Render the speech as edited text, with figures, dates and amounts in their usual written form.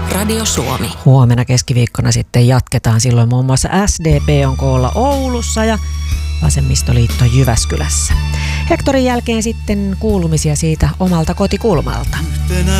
Radio Suomi. Huomenna keskiviikkona sitten jatketaan. Silloin muun muassa SDP on koolla Oulussa ja Vasemmistoliitto Jyväskylässä. Hektorin jälkeen sitten kuulumisia siitä omalta kotikulmalta.